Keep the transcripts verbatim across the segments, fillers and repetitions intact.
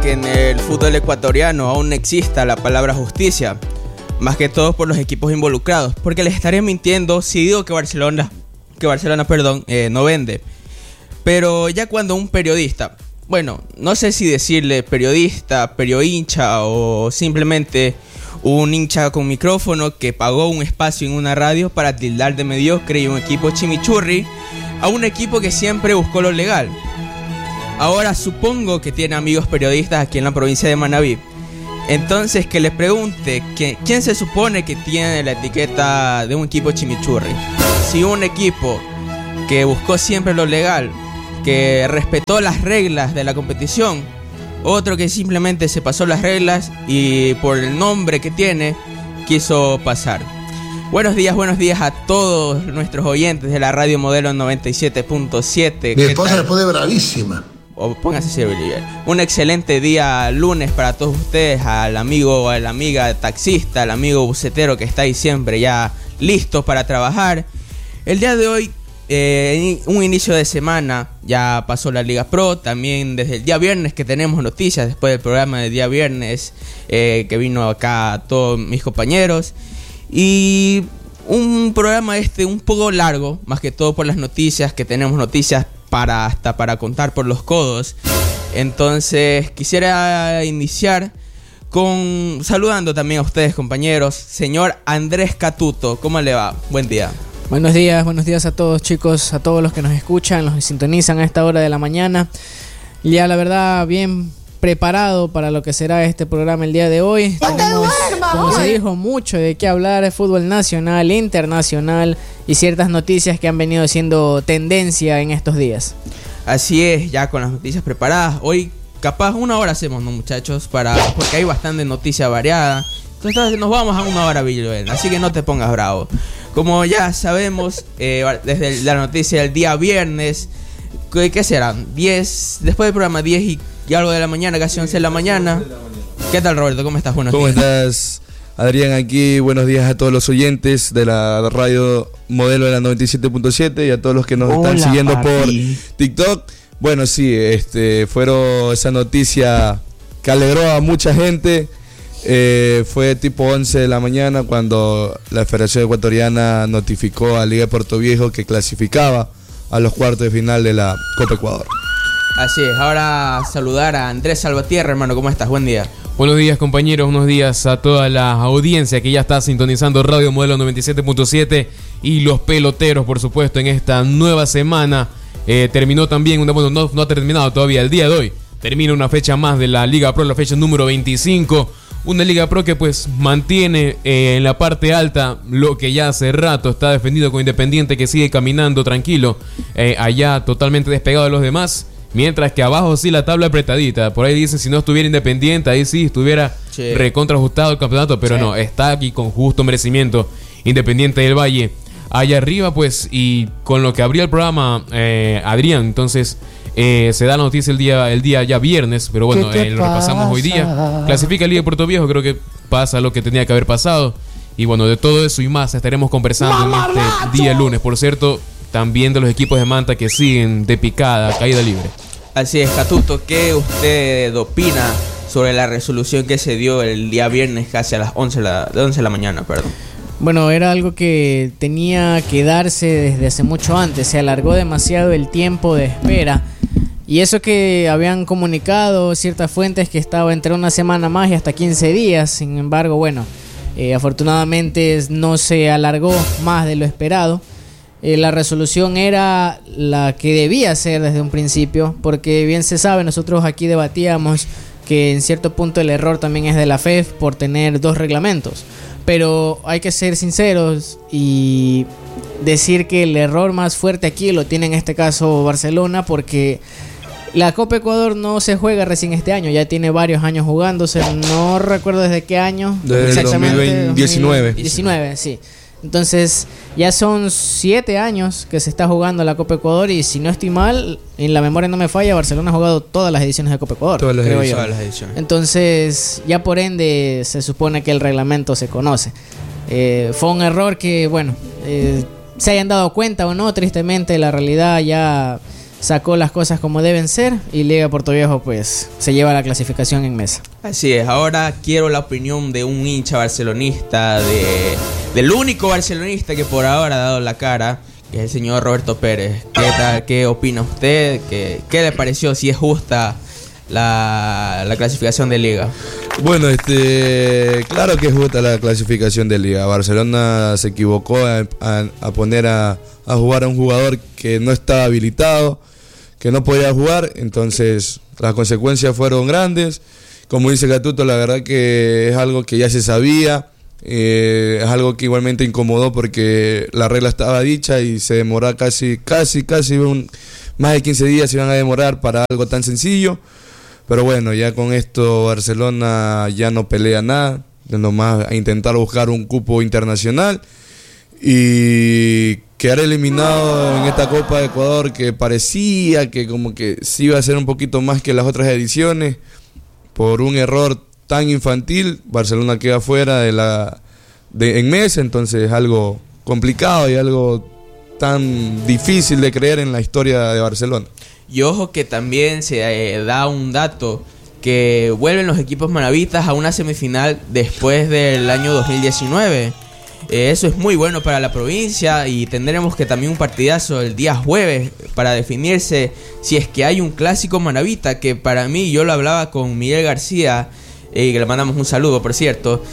que en el fútbol ecuatoriano aún exista la palabra justicia, más que todo por los equipos involucrados, porque les estaré mintiendo si digo que Barcelona, que Barcelona, perdón, eh, no vende. Pero ya cuando un periodista, bueno, no sé si decirle periodista, periohincha o simplemente un hincha con micrófono que pagó un espacio en una radio para tildar de mediocre y un equipo chimichurri a un equipo que siempre buscó lo legal. Ahora supongo que tiene amigos periodistas aquí en la provincia de Manabí. Entonces que les pregunte que, ¿quién se supone que tiene la etiqueta de un equipo chimichurri? Si un equipo que buscó siempre lo legal, que respetó las reglas de la competición, otro que simplemente se pasó las reglas y por el nombre que tiene quiso pasar. Buenos días, buenos días a todos nuestros oyentes de la Radio Modelo noventa y siete punto siete. Mi esposa se pone bravísima. O póngase serio, Olivier. Un excelente día lunes para todos ustedes, al amigo o a la amiga taxista, al amigo bucetero que está ahí siempre ya listo para trabajar. El día de hoy, eh, un inicio de semana, ya pasó la Liga Pro, también desde el día viernes que tenemos noticias, después del programa del día viernes, eh, que vino acá todos mis compañeros. Y un programa este un poco largo, más que todo por las noticias, que tenemos noticias para hasta para contar por los codos. Entonces quisiera iniciar con saludando también a ustedes, compañeros. Señor Andrés Catuto, ¿cómo le va? Buen día. Buenos días, buenos días a todos, chicos, a todos los que nos escuchan, los que sintonizan a esta hora de la mañana. Ya la verdad bien preparado para lo que será este programa el día de hoy. Tenemos, como se dijo, mucho de qué hablar, fútbol nacional, internacional y ciertas noticias que han venido siendo tendencia en estos días. Así es, ya con las noticias preparadas. Hoy capaz una hora hacemos, ¿no, muchachos? Para, porque hay bastante noticia variada. Entonces nos vamos a una hora, Villoel, así que no te pongas bravo. Como ya sabemos, eh, desde la noticia del día viernes, ¿qué, qué serán? diez, después del programa diez y, y algo de la mañana, casi once de la mañana. ¿Qué tal, Roberto? ¿Cómo estás? Buenos ¿Cómo días. estás, Adrián? Aquí, buenos días a todos los oyentes de la radio Modelo de la noventa y siete punto siete y a todos los que nos Hola, están siguiendo papi. por TikTok. Bueno, sí, este, fueron esa noticia que alegró a mucha gente. Eh, fue tipo once de la mañana cuando la Federación Ecuatoriana notificó a Liga de Puerto Viejo que clasificaba a los cuartos de final de la Copa Ecuador. Así es, ahora saludar a Andrés Salvatierra, hermano, ¿cómo estás? Buen día. Buenos días, compañeros, unos días a toda la audiencia que ya está sintonizando Radio Modelo noventa y siete punto siete y los peloteros, por supuesto, en esta nueva semana. Eh, terminó también, una, bueno, no, no ha terminado todavía el día de hoy. Termina una fecha más de la Liga Pro, la fecha número veinticinco. Una Liga Pro que pues mantiene eh, en la parte alta lo que ya hace rato está defendido con Independiente, que sigue caminando tranquilo, eh, allá totalmente despegado de los demás. Mientras que abajo sí la tabla apretadita. Por ahí dicen si no estuviera Independiente, ahí sí estuviera sí. recontra ajustado el campeonato. Pero sí. no, está aquí con justo merecimiento Independiente del Valle. Allá arriba pues, y con lo que abría el programa eh, Adrián, entonces eh, se da la noticia el día el día ya viernes. Pero bueno, eh, lo repasamos hoy día. Clasifica el Liga de Puerto Viejo, creo que pasa lo que tenía que haber pasado. Y bueno, de todo eso y más estaremos conversando ¡Mamaracho! En este día lunes. Por cierto, también de los equipos de Manta que siguen de picada, caída libre. Así es, Catuto, ¿qué usted opina sobre la resolución que se dio el día viernes casi a las once de la, de once de la mañana? Perdón. Bueno, era algo que tenía que darse desde hace mucho antes. Se alargó demasiado el tiempo de espera. Y eso que habían comunicado ciertas fuentes que estaba entre una semana más y hasta quince días. Sin embargo, bueno, eh, afortunadamente no se alargó más de lo esperado. Eh, la resolución era la que debía ser desde un principio, porque bien se sabe, nosotros aquí debatíamos que en cierto punto el error también es de la F E F por tener dos reglamentos, pero hay que ser sinceros y decir que el error más fuerte aquí lo tiene en este caso Barcelona, porque la Copa Ecuador no se juega recién este año, ya tiene varios años jugándose, no recuerdo desde qué año desde exactamente, dos mil diecinueve. dos mil diecinueve, sí. Entonces ya son siete años que se está jugando la Copa Ecuador y si no estoy mal, en la memoria no me falla, Barcelona ha jugado todas las ediciones de Copa Ecuador. Todas las, creo ediciones, yo. todas las ediciones. Entonces ya por ende se supone que el reglamento se conoce. Eh, fue un error que, bueno, eh, se hayan dado cuenta o no, tristemente la realidad ya sacó las cosas como deben ser y Liga Portoviejo pues se lleva la clasificación en mesa. Así es, ahora quiero la opinión de un hincha barcelonista, de, del único barcelonista que por ahora ha dado la cara, que es el señor Roberto Pérez. ¿Qué tal, qué opina usted? ¿Qué, qué le pareció? Si es justa la, la clasificación de Liga. Bueno, este, claro que es justa la clasificación de Liga. Barcelona se equivocó a, a, a poner a, a jugar a un jugador que no estaba habilitado, que no podía jugar, entonces las consecuencias fueron grandes. Como dice Gatuto, la verdad que es algo que ya se sabía, eh, es algo que igualmente incomodó porque la regla estaba dicha y se demoró casi, casi, casi un, más de quince días se iban a demorar para algo tan sencillo. Pero bueno, ya con esto Barcelona ya no pelea nada, nomás a intentar buscar un cupo internacional y quedar eliminado en esta Copa de Ecuador que parecía que como que sí iba a ser un poquito más que las otras ediciones. Por un error tan infantil, Barcelona queda fuera de la de, en mesa, entonces es algo complicado y algo tan difícil de creer en la historia de Barcelona. Y ojo que también se eh, da un dato, que vuelven los equipos manavitas a una semifinal después del año dos mil diecinueve. Eh, eso es muy bueno para la provincia y tendremos que también un partidazo el día jueves para definirse si es que hay un clásico manavita, que para mí, yo lo hablaba con Miguel García, eh, que le mandamos un saludo por cierto,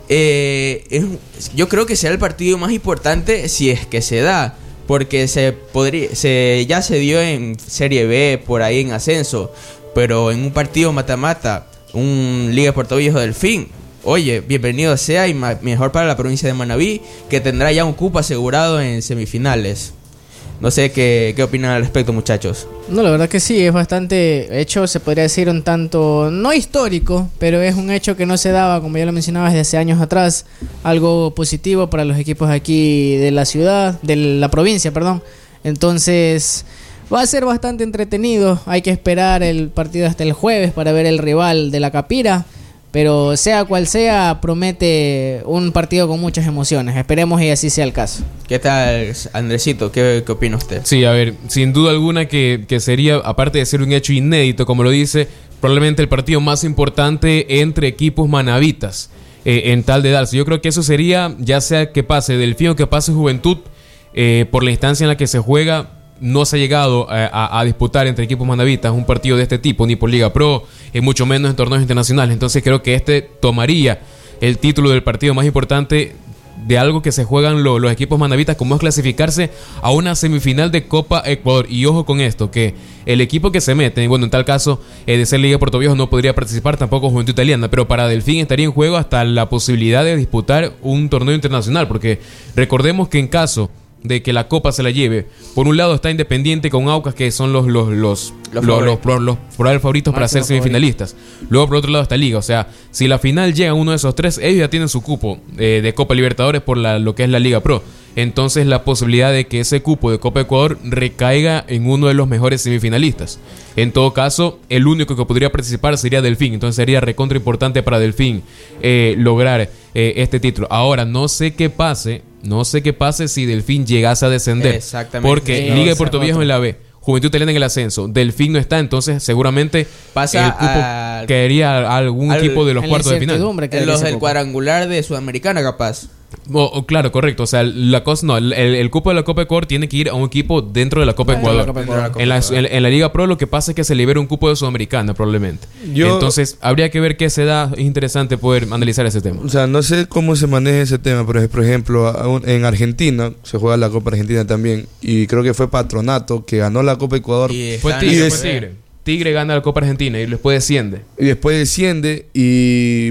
eh, es, yo creo que será el partido más importante si es que se da, porque se podría, se, ya se dio en Serie B, por ahí en ascenso, pero en un partido mata-mata, un Liga Portoviejo Delfín, oye, bienvenido sea y ma- mejor para la provincia de Manabí, que tendrá ya un cupo asegurado en semifinales. No sé qué, qué opinan al respecto, muchachos. No, la verdad que sí, es bastante hecho, se podría decir un tanto, no histórico, pero es un hecho que no se daba, como ya lo mencionaba, desde hace años atrás. Algo positivo para los equipos aquí de la ciudad, de la provincia, perdón. Entonces, va a ser bastante entretenido. Hay que esperar el partido hasta el jueves para ver el rival de la Capira. Pero sea cual sea, promete un partido con muchas emociones. Esperemos y así sea el caso. ¿Qué tal, Andresito? ¿Qué, qué opina usted? Sí, a ver, sin duda alguna que, que sería, aparte de ser un hecho inédito, como lo dice, probablemente el partido más importante entre equipos manavitas eh, en tal de darse. Yo creo que eso sería, ya sea que pase Delfín o que pase Juventud, eh, por la instancia en la que se juega. No se ha llegado a, a, a disputar entre equipos manavitas un partido de este tipo, ni por Liga Pro, y mucho menos en torneos internacionales. Entonces creo que este tomaría el título del partido más importante de algo que se juegan lo, los equipos manavitas, como es clasificarse a una semifinal de Copa Ecuador. Y ojo con esto, que el equipo que se mete, bueno, en tal caso, eh, de ser Liga Portoviejo no podría participar, tampoco Juventud Italiana, pero para Delfín estaría en juego hasta la posibilidad de disputar un torneo internacional, porque recordemos que en caso de que la copa se la lleve, por un lado está Independiente con Aucas, que son los los los los, los, los, los, los probables favoritos para ser semifinalistas. Luego por otro lado está Liga, o sea, si la final llega a uno de esos tres, ellos ya tienen su cupo eh, de Copa Libertadores por la, lo que es la Liga Pro. Entonces la posibilidad de que ese cupo de Copa Ecuador recaiga en uno de los mejores semifinalistas. En todo caso, el único que podría participar sería Delfín. Entonces sería recontra importante para Delfín eh, lograr eh, este título. Ahora, no sé qué pase, no sé qué pase si Delfín llegase a descender. Exactamente. Porque no, Liga de Portoviejo en la B, Juventud Italiana en el ascenso, Delfín no está, entonces seguramente pasa el cupo a, caería a algún al, equipo de los cuartos de final. En los del cuadrangular de Sudamericana, capaz. Oh, oh, claro, correcto. O sea, la cosa no, el, el cupo de la Copa Ecuador tiene que ir a un equipo dentro de la Copa Ecuador. La Copa Ecuador. En, la, en, en la Liga Pro lo que pasa es que se libera un cupo de Sudamericana probablemente. Yo, Entonces habría que ver qué se da. Es interesante poder analizar ese tema. O sea, no sé cómo se maneja ese tema, pero por ejemplo, en Argentina se juega la Copa Argentina también, y creo que fue Patronato que ganó la Copa Ecuador. Y fue Tigre, y des- fue Tigre. Tigre gana la Copa Argentina y después desciende. Y después desciende y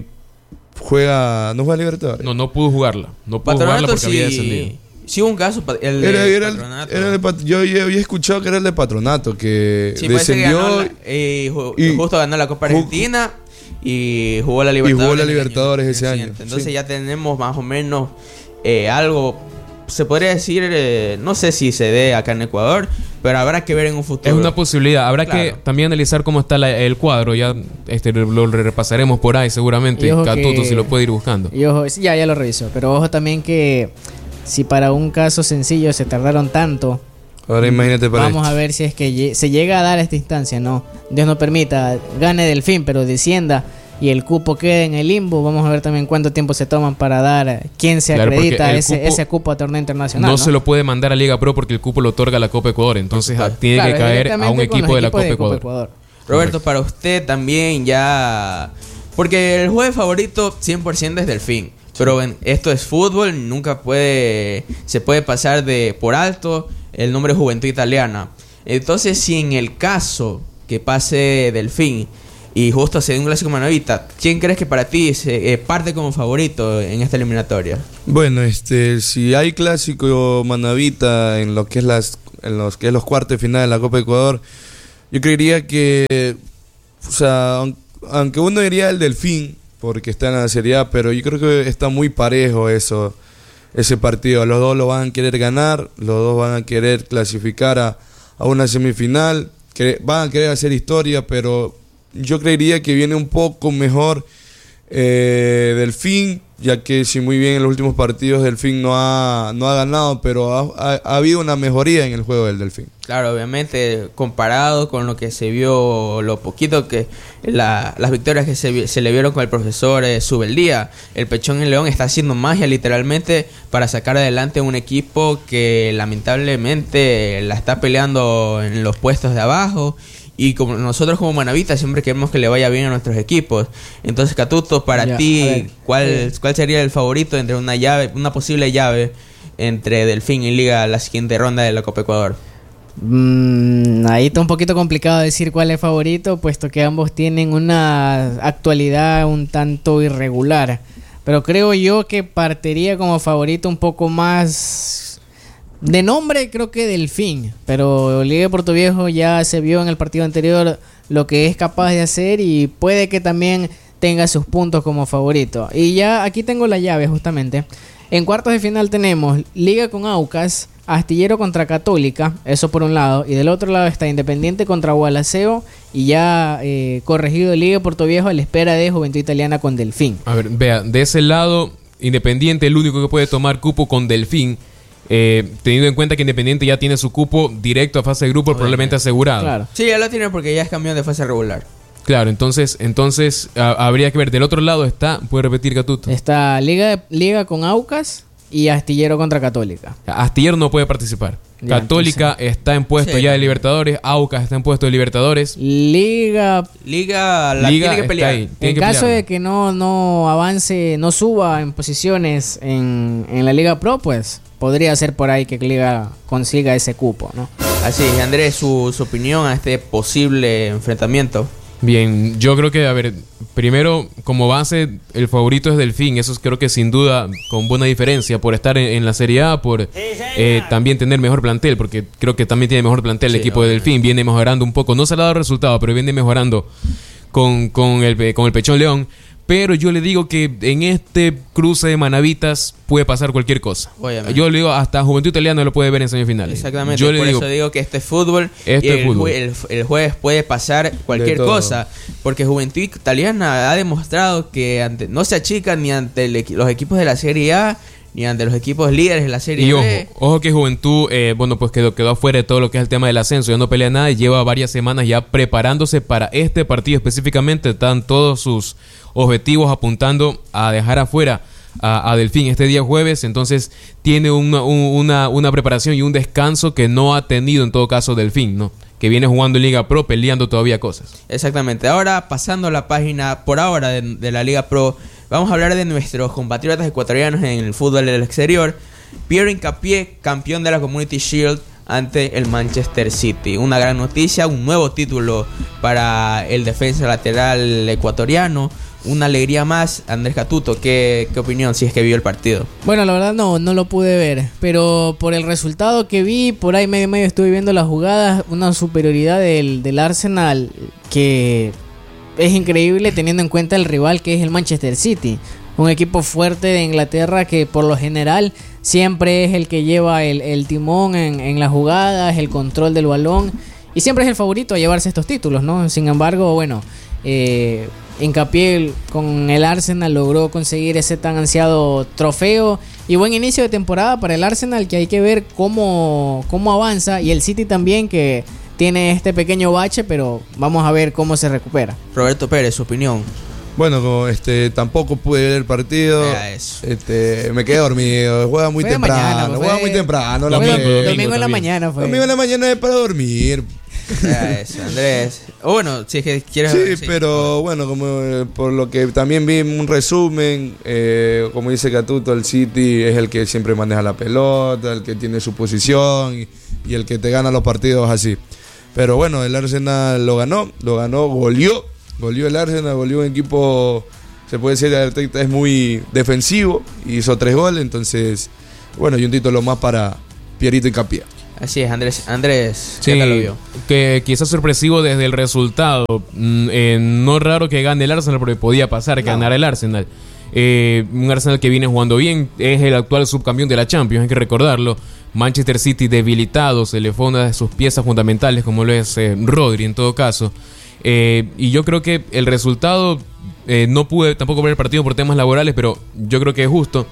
juega, no juega Libertadores. No, no pudo jugarla. No pudo Patronato jugarla porque sí, había descendido. Sí, hubo un caso. El era, de era, Patronato. Era de, yo, yo había escuchado que era el de Patronato, que sí, descendió. Que ganó la, eh, ju- y justo ganó la Copa Argentina y jugó la Libertadores. Y jugó la Libertadores ese año. Entonces sí. ya tenemos más o menos eh, algo. Se podría decir, eh, no sé si se dé acá en Ecuador, pero habrá que ver en un futuro. Es una posibilidad. Habrá claro. que también analizar cómo está la, el cuadro. Ya este lo repasaremos por ahí seguramente. Catuto, que, si lo puede ir buscando. Y ojo, ya, ya lo revisó. Pero ojo también que si para un caso sencillo se tardaron tanto, Ahora imagínate para Vamos esto. a ver si es que lle- se llega a dar esta instancia, no. Dios no permita, gane Delfín, pero descienda y el cupo quede en el limbo. Vamos a ver también cuánto tiempo se toman para dar quién se Claro, porque acredita el ese cupo ese cupo a torneo internacional. No, No, se lo puede mandar a Liga Pro porque el cupo lo otorga la Copa Ecuador. Entonces ah, tiene Claro, que caer a directamente un con los equipo de la equipos Copa Ecuador. Roberto, para usted también ya... Porque el juez favorito cien por ciento es Delfín. Pero en- esto es fútbol, nunca puede... Se puede pasar de por alto el nombre Juventud Italiana. Entonces, si en el caso que pase Delfín y justo se dé un clásico manavita, ¿quién crees que para ti se eh, parte como favorito en esta eliminatoria? Bueno, este, si hay clásico manavita en lo que es las, en los que es los cuartos de final de la Copa Ecuador, yo creería que, o sea, aun- aunque uno diría el Delfín porque está en la Serie A, pero yo creo que está muy parejo eso, ese partido. Los dos lo van a querer ganar, los dos van a querer clasificar a, a una semifinal, que van a querer hacer historia, pero yo creería que viene un poco mejor eh, Delfín, ya que si muy bien en los últimos partidos Delfín no ha, no ha ganado, pero ha, ha- ha habido una mejoría en el juego del Delfín. Claro, obviamente, comparado con lo que se vio, lo poquito que la- las victorias que se, vi- se le vieron con el profesor eh, Subeldía, el Pechón en León está haciendo magia literalmente para sacar adelante un equipo que lamentablemente la está peleando en los puestos de abajo. Y como nosotros como manavitas siempre queremos que le vaya bien a nuestros equipos. Entonces, Catuto, para Ya, a ti, ver, ¿cuál, eh. ¿cuál sería el favorito entre una llave, una posible llave entre Delfín y Liga la siguiente ronda de la Copa Ecuador? Mm, ahí está un poquito complicado decir cuál es favorito, puesto que ambos tienen una actualidad un tanto irregular. Pero creo yo que partiría como favorito un poco más de nombre, creo que Delfín. Pero Liga de Portoviejo ya se vio en el partido anterior lo que es capaz de hacer y puede que también tenga sus puntos como favorito. Y ya aquí tengo la llave justamente. En cuartos de final tenemos Liga con Aucas, Astillero contra Católica, eso por un lado, y del otro lado está Independiente contra Gualaceo y ya eh, corregido Liga de Portoviejo a la espera de Juventud Italiana con Delfín. A ver, vea, de ese lado, Independiente el único que puede tomar cupo con Delfín, eh, teniendo en cuenta que Independiente ya tiene su cupo directo a fase de grupo, probablemente asegurado. Claro. Sí, ya lo tiene porque ya es campeón de fase regular. Claro, entonces, entonces a- habría que ver. Del otro lado está, puede repetir Catuto. Está Liga, de- Liga con Aucas y Astillero contra Católica. Astillero no puede participar. Ya, Católica está en puesto Sí. ya de Libertadores. Aucas está en puesto de Libertadores. Liga, Liga la Liga tiene que está pelear. ahí. Tiene en que caso pelearla. de que no, no avance, no suba en posiciones en, en la Liga Pro, pues podría ser por ahí que Liga consiga ese cupo, ¿no? Así es, Andrés, su, su opinión a este posible enfrentamiento. Bien, yo creo que, a ver, primero, como base, el favorito es Delfín. Eso es, creo que sin duda con buena diferencia por estar en, en la Serie A, por eh, también tener mejor plantel, porque creo que también tiene mejor plantel el Sí, equipo de obviamente. Delfín. Viene mejorando un poco, no se le ha dado resultado, pero viene mejorando con, con, el, con el Pechón León. Pero yo le digo que en este cruce de manavitas puede pasar cualquier cosa. Obviamente. Yo le digo, hasta Juventud Italiana lo puede ver en semifinales. Exactamente, Yo le por digo, eso digo que este es fútbol Esto y es el, fútbol. jue- el, el jueves puede pasar cualquier todo. cosa, porque Juventud Italiana ha demostrado que ante, no se achica ni ante el equi- los equipos de la Serie A, ni ante los equipos líderes de la Serie Y ojo, B. ojo que Juventud, eh, bueno, pues quedó, quedó afuera de todo lo que es el tema del ascenso, ya no pelea nada y lleva varias semanas ya preparándose para este partido específicamente. Están todos sus objetivos apuntando a dejar afuera a, a Delfín este día jueves, entonces tiene una, un- una, una preparación y un descanso que no ha tenido en todo caso Delfín, ¿no? Que viene jugando en Liga Pro, peleando todavía cosas. Exactamente. Ahora, pasando a la página por ahora de, de la Liga Pro, vamos a hablar de nuestros compatriotas ecuatorianos en el fútbol del exterior. Piero Hincapié, campeón de la Community Shield ante el Manchester City. Una gran noticia, un nuevo título para el defensa lateral ecuatoriano. Una alegría más. Andrés Catuto, ¿qué, qué opinión si es que vio el partido? Bueno, la verdad no, no lo pude ver, pero por el resultado que vi, por ahí medio medio estuve viendo las jugadas, una superioridad del, del Arsenal que es increíble teniendo en cuenta el rival que es el Manchester City, un equipo fuerte de Inglaterra que por lo general siempre es el que lleva el, el timón en, en las jugadas, el control del balón y siempre es el favorito a llevarse estos títulos, ¿no? Sin embargo, bueno, eh, Hincapié con el Arsenal logró conseguir ese tan ansiado trofeo Y buen inicio de temporada para el Arsenal, que hay que ver cómo, cómo avanza. Y el City también, que tiene este pequeño bache, pero vamos a ver cómo se recupera. Roberto Pérez, su opinión. Bueno, como este tampoco pude ver el partido. Este, me quedé dormido. Juega muy Fue de temprano. mañana, fue- juega muy temprano. la Domingo, me- domingo Domingo en la también. mañana fue. Domingo en la mañana es para dormir. Ya eso, Andrés. O bueno, si es que quieres. Sí, pero bueno, como eh, por lo que también vi un resumen, eh, como dice Catuto, el City es el que siempre maneja la pelota, el que tiene su posición y, y el que te gana los partidos así. Pero bueno, el Arsenal lo ganó, lo ganó, goleó, goleó el Arsenal, goleó un equipo, se puede decir, el Arteta es muy defensivo, hizo tres goles, entonces, bueno, y un título más para Pierito Hincapié. Así es, Andrés. Andrés, Sí, ¿qué tal lo vio? que quizás sorpresivo desde el resultado. Mm, eh, no raro que gane el Arsenal, porque podía pasar que ganara el Arsenal. Eh, un Arsenal que viene jugando bien, es el actual subcampeón de la Champions, hay que recordarlo. Manchester City debilitado, se le fue una de sus piezas fundamentales, como lo es eh, Rodri en todo caso. Eh, y yo creo que el resultado, eh, no pude tampoco ver el partido por temas laborales, pero yo creo que es justo.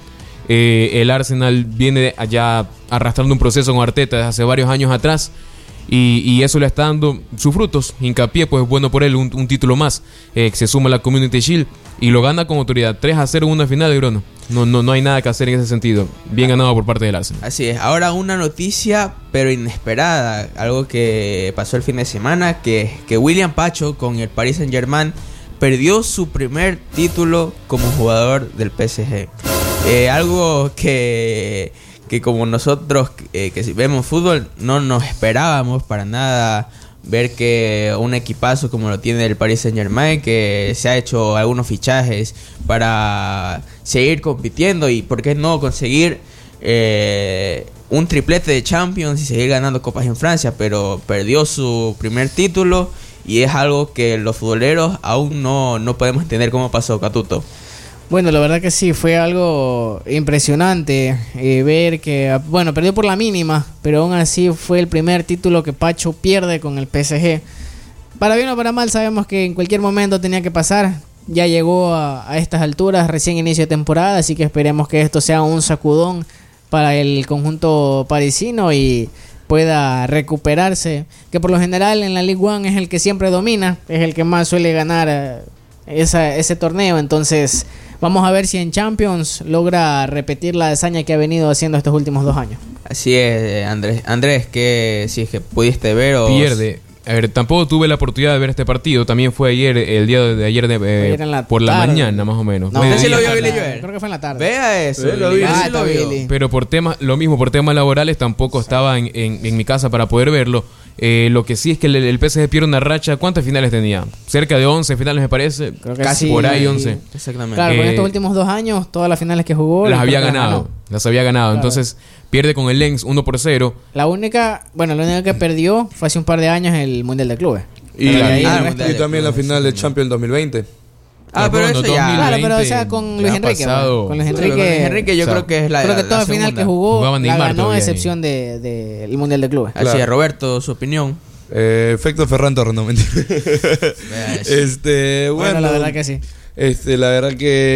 Eh, el Arsenal viene allá arrastrando un proceso con Arteta desde hace varios años atrás y, y eso le está dando sus frutos. Hincapié, pues bueno por él, un, un título más, eh, que se suma a la Community Shield y lo gana con autoridad. tres a cero en una final de Bruno. No, no, no hay nada que hacer en ese sentido. Bien ganado por parte del Arsenal. Así es. Ahora una noticia, pero inesperada. Algo que pasó el fin de semana, que, que William Pacho con el Paris Saint-Germain perdió su primer título como jugador del P S G. Eh, algo que, que como nosotros eh, que si vemos fútbol no nos esperábamos para nada ver que un equipazo como lo tiene el Paris Saint-Germain, que se ha hecho algunos fichajes para seguir compitiendo y por qué no conseguir eh, un triplete de Champions y seguir ganando copas en Francia, pero perdió su primer título y es algo que los futboleros aún no, no podemos entender cómo pasó, Catuto. Bueno, la verdad que sí, fue algo impresionante eh, ver que, bueno, perdió por la mínima, pero aún así fue el primer título que Pacho pierde con el P S G. Para bien o para mal, sabemos que en cualquier momento tenía que pasar. Ya llegó a, a estas alturas, recién inicio de temporada, así que esperemos que esto sea un sacudón para el conjunto parisino y pueda recuperarse, que por lo general en la Ligue uno es el que siempre domina, es el que más suele ganar eh, esa, ese torneo, entonces vamos a ver si en Champions logra repetir la hazaña que ha venido haciendo estos últimos dos años. Así es, Andrés. Andrés, que si es que pudiste ver o... Pierde. A ver, tampoco tuve la oportunidad de ver este partido. También fue ayer, el día de ayer, de, eh, Ayer en la por la tarde. mañana más o menos. No, Mediodía. ¿Usted sí lo vio, en la- Billy Joel? creo que fue en la tarde. Vea eso. Sí, lo Billy, vi. sí Ah, lo está vio. Billy. Pero por temas, lo mismo, por temas laborales tampoco estaba en, en, en mi casa para poder verlo. Eh, lo que sí es que el, el P S G pierde una racha. ¿Cuántas finales tenía? Cerca de once finales me parece. Creo que Casi sí. por ahí once. Exactamente. Claro, con Eh, estos últimos dos años, todas las finales que jugó Las creo había que ganado. ganó. Las había ganado. Claro. Entonces pierde con el Lens uno por cero. La única, bueno, la única que perdió fue hace un par de años el Mundial de Clubes. Y, Pero de ahí ah, el el resto- Mundial. y también la final del Champions dos mil veinte. Ah, pero Bueno, eso ya... dos mil Claro, pero o veinte sea, con ya Luis ha Enrique. pasado. bueno, Con Luis Sí, Enrique. Luis Enrique yo o sea, creo que es la creo que la toda final segunda. que jugó Jugaba la Neymar ganó a todavía ahí. excepción del de, del Mundial de Clubes. Así Claro. es, Roberto, su opinión. Eh, efecto Ferran Torres, no mentira. Vea eso. este, bueno, Bueno, la verdad que sí. Este, la verdad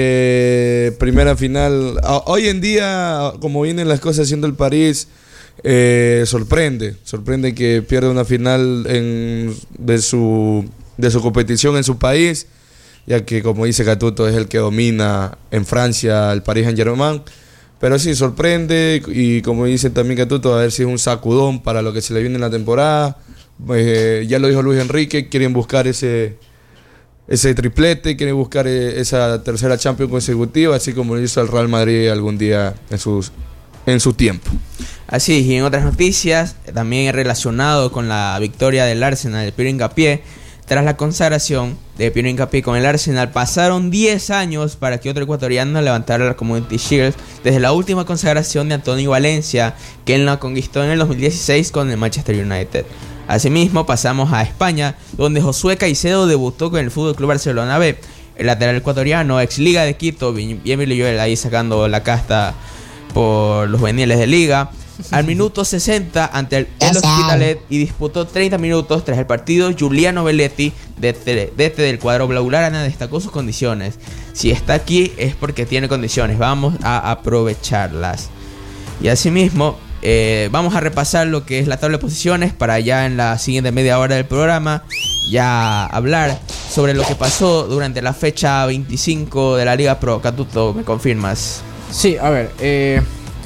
que primera final. a- Hoy en día, como vienen las cosas haciendo el París, eh, sorprende. Sorprende que pierda una final en, de, su, de su competición en su país, ya que, como dice Catuto, es el que domina en Francia el Paris Saint-Germain. Pero sí, sorprende. Y como dice también Catuto, a ver si es un sacudón para lo que se le viene en la temporada. Eh, ya lo dijo Luis Enrique, quieren buscar ese. Ese triplete, quiere buscar eh, esa tercera Champions consecutiva, así como lo hizo el Real Madrid algún día en, sus, en su tiempo. Así es, y en otras noticias, también relacionado con la victoria del Arsenal de Piero Hincapié, tras la consagración de Piero Hincapié con el Arsenal, pasaron diez años para que otro ecuatoriano levantara la Community Shield desde la última consagración de Antonio Valencia, que él la conquistó en el dos mil dieciséis con el Manchester United. Asimismo, pasamos a España, donde Josué Caicedo debutó con el F C Barcelona B. El lateral ecuatoriano, ex Liga de Quito, bien Billy Joel ahí sacando la casta por los juveniles de Liga, al minuto sesenta ante el, el Hospitalet y disputó treinta minutos. Tras el partido, Giuliano Belletti, D T del cuadro blaugrana, destacó sus condiciones. Si está aquí es porque tiene condiciones, vamos a aprovecharlas. Y asimismo, eh, vamos a repasar lo que es la tabla de posiciones para ya en la siguiente media hora del programa ya hablar sobre lo que pasó durante la fecha veinticinco de la Liga Pro. Catuto, ¿me confirmas? Sí, a ver, eh,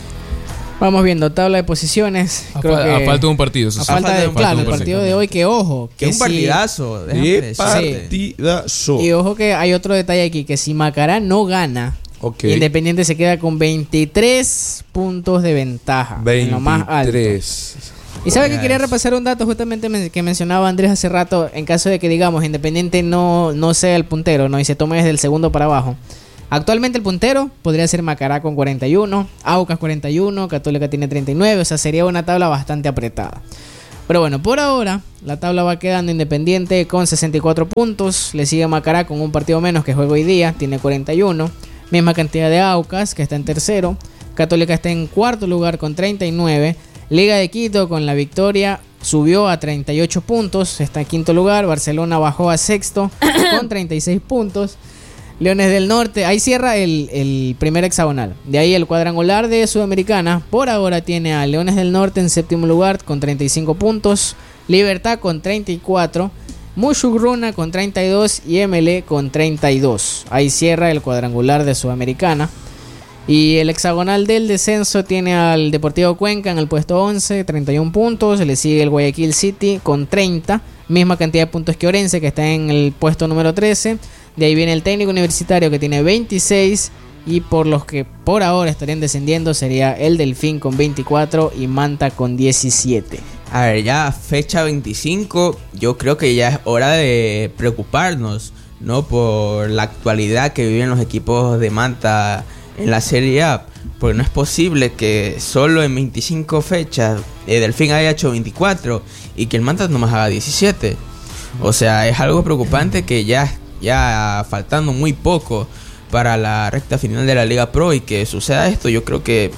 vamos viendo tabla de posiciones. A, creo fa- que a falta de un partido. Eso a sí. falta de, de un claro, partido, el partido de hoy, que ojo, Que un sí- partidazo. déjame ¡Qué decirte. partidazo! Y ojo que hay otro detalle aquí, que si Macará no gana, Ok. Independiente se queda con veintitrés puntos de ventaja, en lo más alto. veintitrés. Y sabe que Yes. quería repasar un dato justamente men- que mencionaba Andrés hace rato, en caso de que digamos Independiente no, no sea el puntero, ¿no? Y se tome desde el segundo para abajo. Actualmente el puntero podría ser Macará con cuarenta y uno, Aucas cuarenta y uno, Católica tiene treinta y nueve, o sea, sería una tabla bastante apretada. Pero bueno, por ahora la tabla va quedando Independiente con sesenta y cuatro puntos, le sigue Macará con un partido menos que juega hoy día, tiene cuarenta y uno, misma cantidad de Aucas, que está en tercero, Católica está en cuarto lugar con treinta y nueve, Liga de Quito con la victoria subió a treinta y ocho puntos, está en quinto lugar, Barcelona bajó a sexto con treinta y seis puntos, Leones del Norte, ahí cierra el, el primer hexagonal, de ahí el cuadrangular de Sudamericana, por ahora tiene a Leones del Norte en séptimo lugar con treinta y cinco puntos, Libertad con treinta y cuatro, Mushugruna con treinta y dos y M L E con treinta y dos, ahí cierra el cuadrangular de Sudamericana. Y el hexagonal del descenso tiene al Deportivo Cuenca en el puesto once, treinta y uno puntos. Le sigue el Guayaquil City con treinta, misma cantidad de puntos que Orense, que está en el puesto número trece. De ahí viene el Técnico Universitario, que tiene veintiséis. Y por los que por ahora estarían descendiendo sería el Delfín con veinticuatro y Manta con diecisiete. A ver, ya fecha veinticinco, yo creo que ya es hora de preocuparnos, ¿no? Por la actualidad que viven los equipos de Manta en la Serie A, porque no es posible que solo en veinticinco fechas el Delfín haya hecho veinticuatro y que el Manta nomás haga diecisiete. O sea, es algo preocupante que ya, ya faltando muy poco para la recta final de la Liga Pro y que suceda esto, yo creo que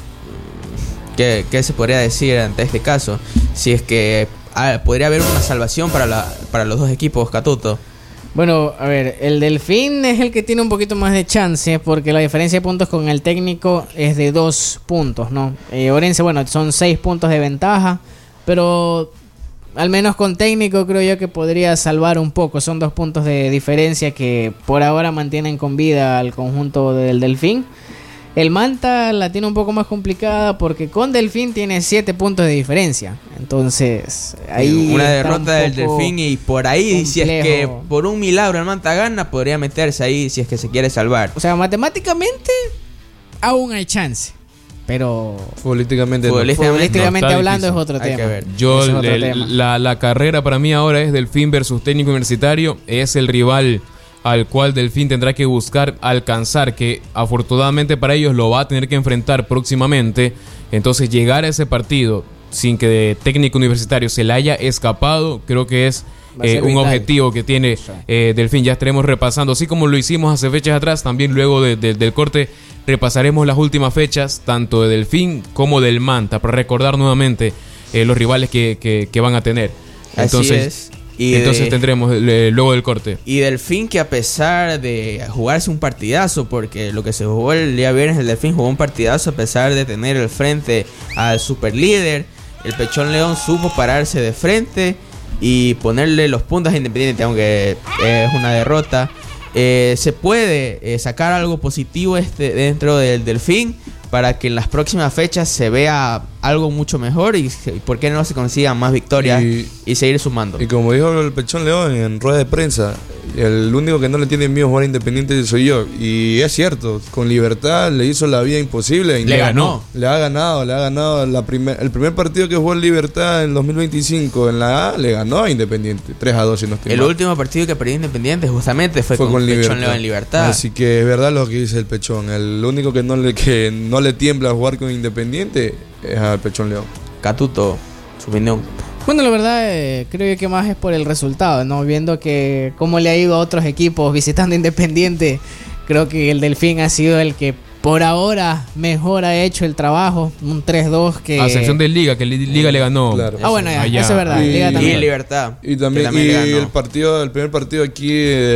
¿qué, qué se podría decir ante este caso? Si es que ah, podría haber una salvación para, la, para los dos equipos, Catuto. Bueno, a ver, el Delfín es el que tiene un poquito más de chance porque la diferencia de puntos con el técnico es de dos puntos, ¿no? Eh, Orense, bueno, son seis puntos de ventaja, pero al menos con técnico creo yo que podría salvar un poco. Son dos puntos de diferencia que por ahora mantienen con vida al conjunto del Delfín. El Manta la tiene un poco más complicada porque con Delfín tiene siete puntos de diferencia. Entonces, ahí una está derrota un del poco Delfín y por ahí, si es que complejo. por un milagro el Manta gana, podría meterse ahí si es que se quiere salvar. O sea, matemáticamente aún hay chance. Pero Políticamente no. Futbolísticamente futbolísticamente no, está hablando difícil. es otro Hay tema. que ver. Yo, Ese es otro el- tema. la, la carrera para mí ahora es Delfín versus Técnico Universitario. Es el rival al cual Delfín tendrá que buscar alcanzar, que afortunadamente para ellos lo va a tener que enfrentar próximamente. Entonces llegar a ese partido sin que de Técnico Universitario se le haya escapado, creo que es Va a ser eh, un vital. objetivo que tiene eh, Delfín. Ya estaremos repasando, así como lo hicimos hace fechas atrás, también luego de- de- del corte repasaremos las últimas fechas, tanto de Delfín como del Manta, para recordar nuevamente eh, los rivales que, que- que van a tener. Así Entonces, es. Y entonces de- tendremos eh, luego del corte. Y Delfín, que a pesar de jugarse un partidazo, porque lo que se jugó el día viernes, el Delfín jugó un partidazo a pesar de tener el frente al superlíder, el Pechón León supo pararse de frente y ponerle los puntos a Independiente, aunque es una derrota. Eh, se puede eh, sacar algo positivo este dentro del Delfín para que en las próximas fechas se vea algo mucho mejor y, y por qué no se consigan más victorias y, Y- seguir sumando. Y como dijo el Pechón León en rueda de prensa, el único que no le tiene miedo a jugar Independiente soy yo. Y es cierto, con Libertad le hizo la vida imposible. Le ganó. Le ha ganado, le ha ganado la primer, el primer partido que jugó en Libertad en dos mil veinticinco en la A, le ganó a Independiente, tres a dos si no estoy El mal. último partido que perdió Independiente justamente fue, Fue con, con Pechón Libertad. León en Libertad. Así que es verdad lo que dice el Pechón. El único que no le, que no le tiembla a jugar con Independiente es al Pechón León. Catuto, su opinión. Bueno, la verdad, eh, creo yo que más es por el resultado, ¿no? Viendo que cómo le ha ido a otros equipos visitando Independiente, creo que el Delfín ha sido el que por ahora mejor ha hecho el trabajo. Un tres dos que... A excepción de Liga, que Liga le ganó. Claro. Ah, bueno, ya, allá. eso es verdad. Y- Liga Y también. Libertad. Y también, que también y le ganó. el partido, el primer partido aquí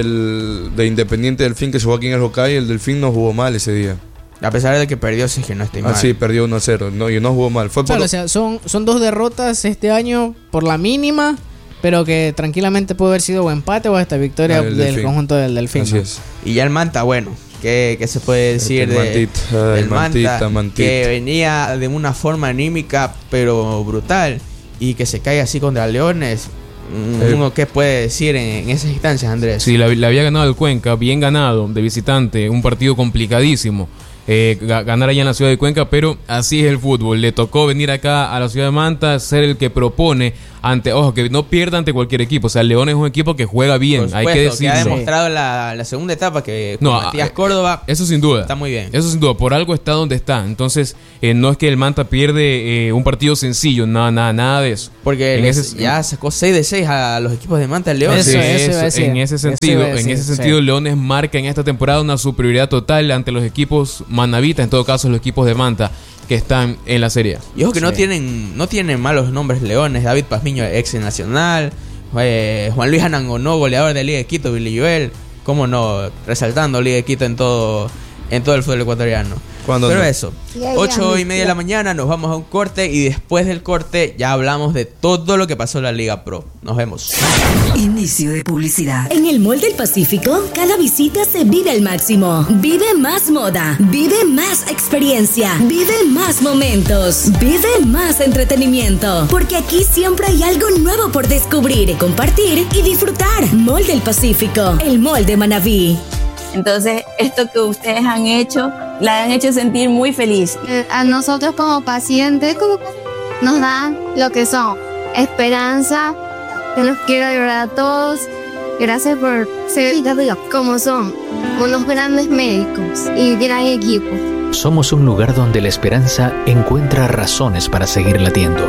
el de Independiente Delfín que se jugó aquí en el Hokkaido, el Delfín no jugó mal ese día. A pesar de que perdió, si es que no estoy mal. Ah, sí, perdió uno a cero. No, y no jugó mal. Fue por Claro, o sea, son, son dos derrotas este año por la mínima, pero que tranquilamente puede haber sido o empate o hasta victoria Ah, el del Delfín. conjunto del Delfín. Así ¿no? es. Y ya el Manta, bueno, ¿qué, qué se puede decir El de Mantita, del el Mantita, Mantita. que venía de una forma anímica pero brutal y que se cae así contra Leones? Mm, Eh. Uno qué puede decir en, en esas instancias, Andrés. Sí, le había ganado el Cuenca, bien ganado, de visitante, un partido complicadísimo. Eh, ga- ganar allá en la ciudad de Cuenca, pero así es el fútbol. Le tocó venir acá a la ciudad de Manta, ser el que propone ante, ojo, que no pierda ante cualquier equipo. O sea, León es un equipo que juega bien, Por hay supuesto, que que ha decirlo. demostrado la, la segunda etapa que No, con Matías ah, Córdoba Eso sin duda. está muy bien. Eso sin duda. Por algo está donde está. Entonces, eh, no es que el Manta pierde eh, un partido sencillo, nada, nada, nada de eso. Porque en les- ese- ya sacó seis de seis a los equipos de Manta León. Eso, Sí, eso iba a eso, decir. en ese Eso sentido, iba a decir, en ese sí. sentido, Leones marca en esta temporada una superioridad total ante los equipos manavitas, en todo caso los equipos de Manta que están en la Serie A. Y ojo que no Sí. tienen no tienen malos nombres Leones. David Pazmiño, ex nacional. eh, Juan Luis Anangonó, goleador de Liga de Quito. Billy Joel. Cómo no, resaltando Liga de Quito en todo en todo el fútbol ecuatoriano. ¿Cuándo Pero no? eso, ocho y media de la mañana nos vamos a un corte y después del corte ya hablamos de todo lo que pasó en la Liga Pro. Nos vemos. Inicio de publicidad. En el Mall del Pacífico, cada visita se vive al máximo. Vive más moda, vive más experiencia, vive más momentos, vive más entretenimiento. Porque aquí siempre hay algo nuevo por descubrir, compartir y disfrutar. Mall del Pacífico, el Mall de Manabí. Entonces, esto que ustedes han hecho, la han hecho sentir muy feliz. Eh, A nosotros como pacientes como que nos dan lo que son esperanza. Yo los quiero ayudar a todos. Gracias por ser como son, unos grandes médicos y gran equipo. Somos un lugar donde la esperanza encuentra razones para seguir latiendo.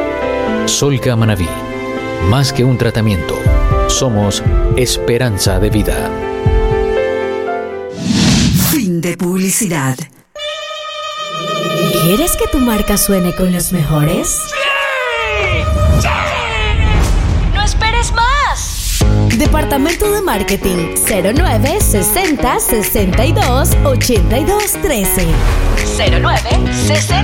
Solca Manabí, más que un tratamiento, somos esperanza de vida. Fin de publicidad. ¿Quieres que tu marca suene con los mejores? ¡No esperes más! Departamento de Marketing cero nueve sesenta sesenta y dos ochenta y dos trece. cero nueve sesenta